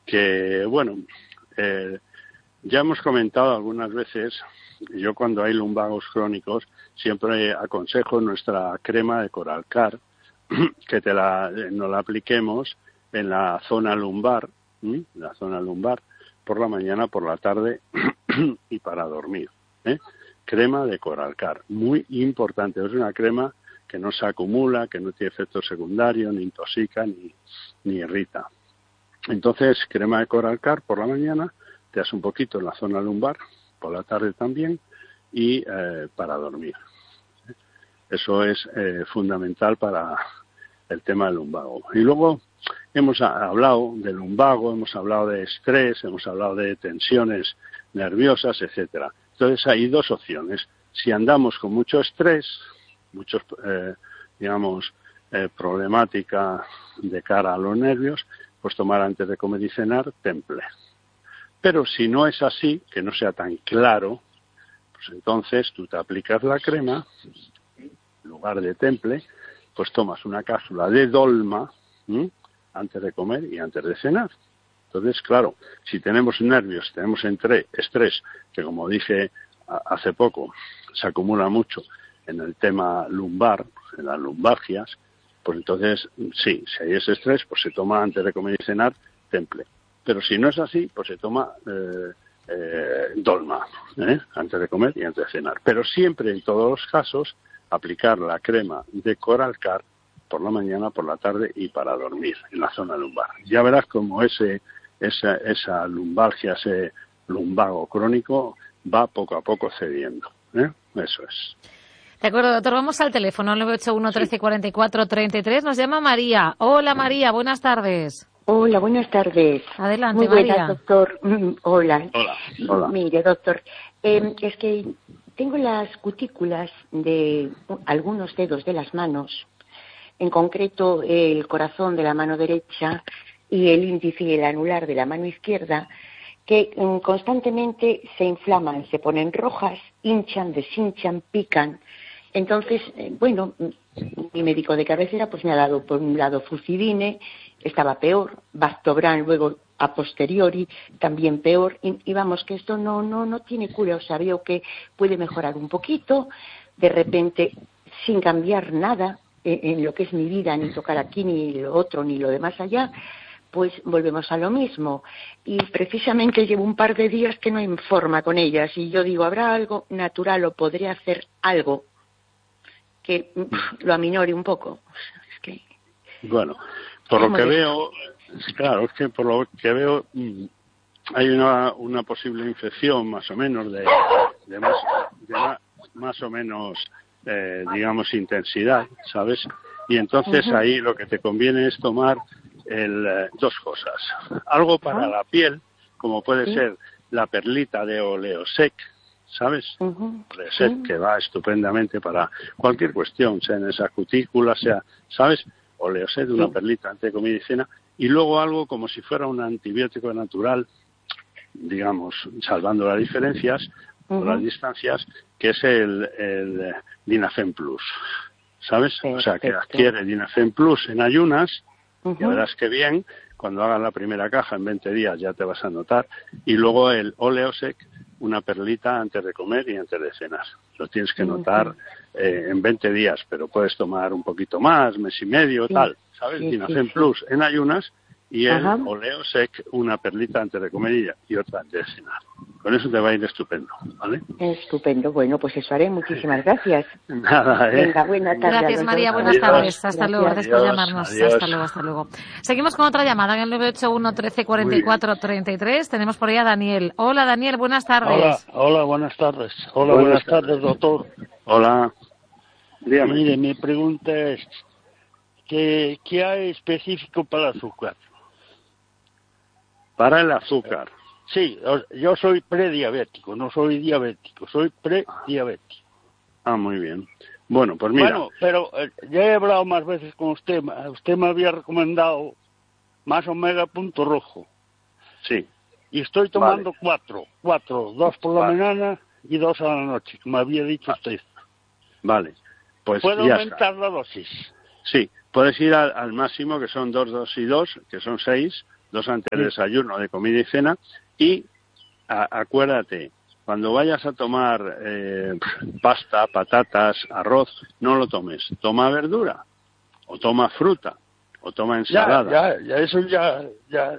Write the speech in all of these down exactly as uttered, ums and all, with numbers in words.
que, bueno, eh, ya hemos comentado algunas veces, yo cuando hay lumbagos crónicos siempre aconsejo nuestra crema de Coralcar, que te la, nos la apliquemos en la zona lumbar, ¿sí? La zona lumbar, por la mañana, por la tarde y para dormir, ¿eh? Crema de Coralcar, muy importante, es una crema que no se acumula, que no tiene efecto secundario, ni intoxica, ni, ni irrita. Entonces, crema de Coralcar por la mañana, te das un poquito en la zona lumbar, por la tarde también, y eh, para dormir. Eso es eh, fundamental para el tema del lumbago. Y luego hemos hablado del lumbago, hemos hablado de estrés, hemos hablado de tensiones nerviosas, etcétera. Entonces hay dos opciones. Si andamos con mucho estrés, muchos, eh, digamos, eh, problemática de cara a los nervios, pues tomar antes de comer y cenar Temple. Pero si no es así, que no sea tan claro, pues entonces tú te aplicas la crema, en lugar de Temple, pues tomas una cápsula de Dolma, ¿sí? Antes de comer y antes de cenar. Entonces, claro, si tenemos nervios, tenemos entre estrés, que como dije hace poco, se acumula mucho en el tema lumbar, en las lumbalgias, pues entonces, sí, si hay ese estrés, pues se toma antes de comer y cenar Temple. Pero si no es así, pues se toma eh, eh, Dolma, ¿eh? Antes de comer y antes de cenar. Pero siempre, en todos los casos, aplicar la crema de Coralcar por la mañana, por la tarde y para dormir en la zona lumbar. Ya verás cómo ese, esa, esa lumbalgia, ese lumbago crónico va poco a poco cediendo, ¿eh? Eso es. De acuerdo, doctor, vamos al teléfono nueve ocho uno, trece, cuarenta y cuatro, treinta y tres. Nos llama María. Hola, María, buenas tardes. Hola, buenas tardes. Adelante, Muy buenas, María. doctor. Mm, hola. Hola. Hola. Mire, doctor, eh, es que tengo las cutículas de algunos dedos de las manos, en concreto el corazón de la mano derecha y el índice y el anular de la mano izquierda, que mm, constantemente se inflaman, se ponen rojas, hinchan, deshinchan, pican. Entonces, eh, bueno, mi médico de cabecera pues me ha dado por un lado Fucidine, estaba peor, Bactobran luego a posteriori, también peor, y, y vamos, que esto no, no, no tiene cura, o sea, veo que puede mejorar un poquito, de repente, sin cambiar nada en, en lo que es mi vida, ni tocar aquí, ni lo otro, ni lo de más allá, pues volvemos a lo mismo. Y precisamente llevo un par de días que no hay forma con ellas, y yo digo, ¿habrá algo natural o podré hacer algo que pff, lo aminore un poco? Es que... Bueno, por lo que veo, claro, es que por lo que veo hay una, una posible infección más o menos de, de, más, de más, más o menos, eh, digamos, intensidad, ¿sabes? Y entonces uh-huh. ahí lo que te conviene es tomar el, eh, dos cosas. Algo para uh-huh. la piel, como puede ¿Sí? ser la perlita de Oleosec, ¿sabes? Uh-huh. Oleosec, uh-huh. que va estupendamente para cualquier cuestión, sea en esa cutícula, sea, ¿sabes? Oleosec, una sí. perlita antes de comida y cena, y luego algo como si fuera un antibiótico natural, digamos, salvando las diferencias, uh-huh. o las distancias, que es el, el Dinafem Plus, ¿sabes? Perfecto. O sea, que adquiere Dinafem Plus en ayunas, uh-huh. ya verás que bien, cuando hagas la primera caja en veinte días ya te vas a notar, y luego el Oleosec, una perlita antes de comer y antes de cenar. Lo tienes que notar uh-huh. eh, en veinte días, pero puedes tomar un poquito más, mes y medio, sí. tal, ¿sabes? Sí, Dinafem sí, Plus sí. en ayunas y el uh-huh. Oleosec, una perlita antes de comer y otra antes de cenar. Con eso te va a ir estupendo, ¿vale? Estupendo. Bueno, pues eso haré. Muchísimas gracias. Nada, ¿eh? Venga, buena tarde. Gracias, María. Buenas adiós. tardes. Hasta Gracias. luego. Gracias adiós, por llamarnos. Adiós. Hasta luego, hasta luego. Seguimos con otra llamada en el nueve ocho uno, trece, cuarenta y cuatro, treinta y tres. Tenemos por ahí a Daniel. Hola, Daniel. Buenas tardes. Hola, hola, buenas tardes. Hola, buenas, buenas tardes. tardes, doctor. Hola. Dígame. Mire, mi pregunta es, ¿qué, qué hay específico para el azúcar? Para el azúcar. Sí, yo soy prediabético, no soy diabético, soy prediabético. Ah, muy bien. Bueno, pues mira. Bueno, pero eh, ya he hablado más veces con usted, usted me había recomendado más omega punto rojo. Sí. Y estoy tomando vale. cuatro, cuatro, dos por la vale. mañana y dos a la noche, como había dicho usted. Vale, pues ¿Puedo ya aumentar está. la dosis? Sí, puedes ir al, al máximo, que son dos, dos y dos, que son seis, dos antes del desayuno, de comida y cena, y a, acuérdate, cuando vayas a tomar eh, pasta, patatas, arroz, no lo tomes, toma verdura, o toma fruta, o toma ensalada. Ya, ya, ya eso ya, ya,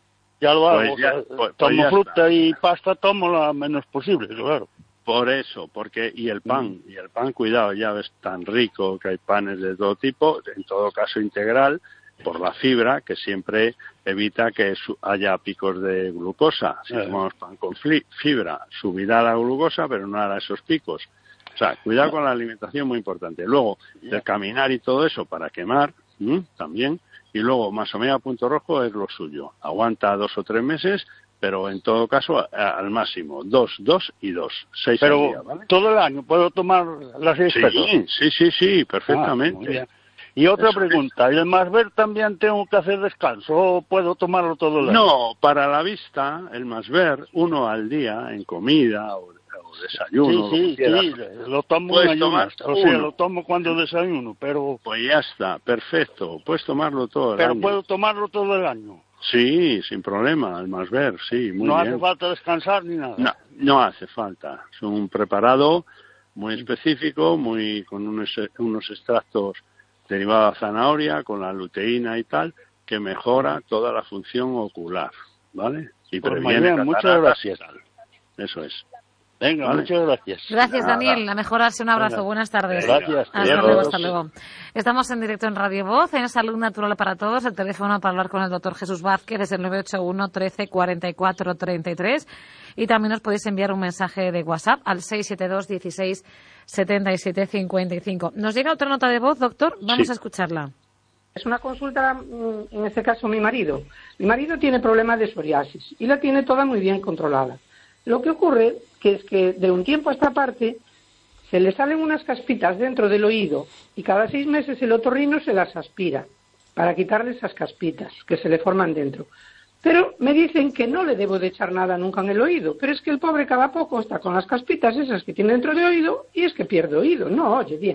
ya lo hago. Pues ya, o sea, pues, tomo pues fruta está. y pasta, tomo lo menos posible, claro. Por eso, porque y el pan, y el pan, cuidado, ya ves tan rico que hay panes de todo tipo, en todo caso integral, por la fibra, que siempre evita que su, haya picos de glucosa. Si Eh. tomamos pan con fibra, subirá la glucosa, pero no hará esos picos. O sea, cuidado con la alimentación, muy importante. Luego, el caminar y todo eso para quemar, ¿m? también. Y luego, Masomega Punto Rojo es lo suyo. Aguanta dos o tres meses, pero en todo caso a, al máximo, dos, dos y dos, seis pero al día, ¿vale? todo el año puedo tomar las seis Sí, pesos. sí, sí, sí, Ah, perfectamente. muy bien. Y otra Eso pregunta, ¿y el Masver también tengo que hacer descanso o puedo tomarlo todo el año? No, para la vista, el Masver, uno al día, en comida o, o desayuno, Sí, sí, lo que quieras, sí, lo tomo en puedes ayunas, tomar o sea, uno. lo tomo cuando desayuno, pero Pues ya está, perfecto, puedes tomarlo todo el pero año. puedo tomarlo todo el año. Sí, sin problema, el Masver, sí, muy no bien. hace falta descansar ni nada. No, no hace falta, es un preparado muy específico, muy con unos, unos extractos derivados de zanahoria, con la luteína y tal, que mejora toda la función ocular, ¿vale? Y Pues previene María, muchas cataratas gracias. y tal. Eso es. Venga, Vale. muchas gracias. Gracias, Nada. Daniel. A mejorarse. Un abrazo. Venga. Buenas tardes. Gracias. Hasta Adiós. luego, hasta luego. Estamos en directo en Radio Voz, en Salud Natural para Todos. El teléfono para hablar con el doctor Jesús Vázquez es el nueve ocho uno, trece, cuarenta y cuatro, treinta y tres. Y también os podéis enviar un mensaje de WhatsApp al seis siete dos, dieciséis, setenta y siete, cincuenta y cinco. Nos llega otra nota de voz, doctor. Vamos Sí. a escucharla. Es una consulta, mm, en este caso mi marido. Mi marido tiene problemas de psoriasis y la tiene toda muy bien controlada. Lo que ocurre que es que de un tiempo a esta parte se le salen unas caspitas dentro del oído y cada seis meses el otorrino se las aspira para quitarle esas caspitas que se le forman dentro. Pero me dicen que no le debo de echar nada nunca en el oído, pero es que el pobre cada poco está con las caspitas esas que tiene dentro del oído y es que pierde oído. No oye bien.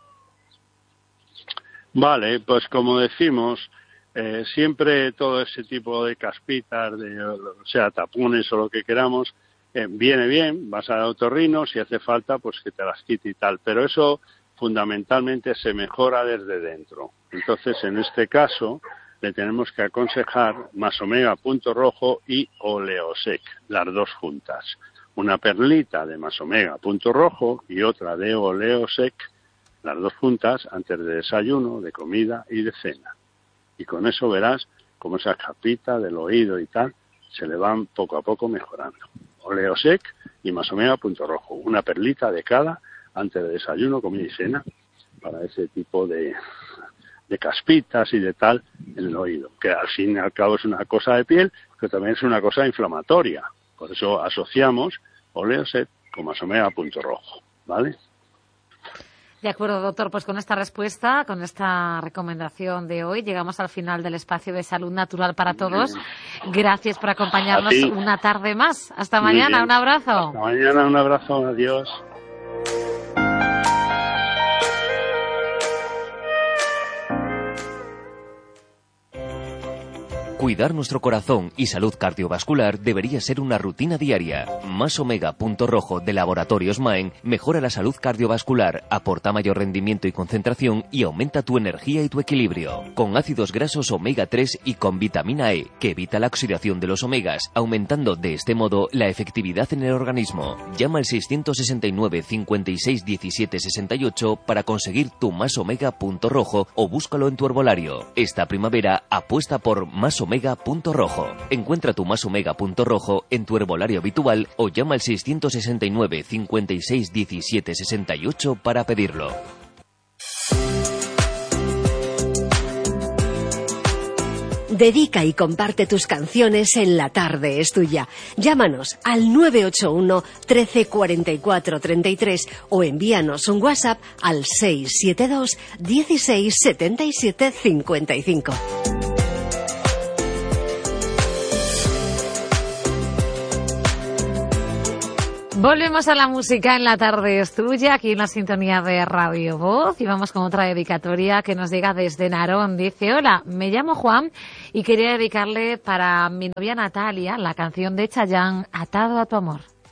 Vale, pues como decimos, eh, siempre todo ese tipo de caspitas, de, o sea, tapones o lo que queramos, eh, viene bien, vas al otorrino, si hace falta, pues que te las quite y tal, pero eso fundamentalmente se mejora desde dentro. Entonces, en este caso, le tenemos que aconsejar Masomega Punto Rojo y Oleosec, las dos juntas. Una perlita de Masomega Punto Rojo y otra de Oleosec, las dos juntas, antes de desayuno, de comida y de cena. Y con eso verás cómo esa capita del oído y tal se le van poco a poco mejorando. Oleosec y Masomega Punto Rojo, una perlita de cada antes de desayuno, comida y cena, para ese tipo de, de caspitas y de tal en el oído, que al fin y al cabo es una cosa de piel, pero también es una cosa inflamatoria. Por eso asociamos Oleosec con Masomega Punto Rojo, ¿vale? De acuerdo, doctor. Pues con esta respuesta, con esta recomendación de hoy, llegamos al final del espacio de Salud Natural para Todos. Gracias por acompañarnos una tarde más. Hasta Muy mañana. bien. Un abrazo. Hasta mañana, un abrazo. Adiós. Cuidar nuestro corazón y salud cardiovascular debería ser una rutina diaria. Masomega Punto Rojo de Laboratorios Maen mejora la salud cardiovascular, aporta mayor rendimiento y concentración y aumenta tu energía y tu equilibrio. Con ácidos grasos omega tres y con vitamina E, que evita la oxidación de los omegas, aumentando de este modo la efectividad en el organismo. Llama al seiscientos sesenta y nueve, cincuenta y seis, diecisiete, sesenta y ocho para conseguir tu Masomega Punto Rojo o búscalo en tu herbolario. Esta primavera apuesta por Masomega Punto Rojo. Encuentra tu Masomega Punto Rojo en tu herbolario habitual o llama al seiscientos sesenta y nueve, cincuenta y seis, diecisiete, sesenta y ocho para pedirlo. Dedica y comparte tus canciones en La Tarde es Tuya. Llámanos al nueve ocho uno, trece, cuarenta y cuatro, treinta y tres o envíanos un WhatsApp al seis siete dos, dieciséis, setenta y siete, cincuenta y cinco. Volvemos a la música en la tarde es tuya, aquí en la sintonía de Radio Voz, y vamos con otra dedicatoria que nos llega desde Narón. Dice: hola, me llamo Juan y quería dedicarle para mi novia Natalia la canción de Chayanne, Atado a tu amor.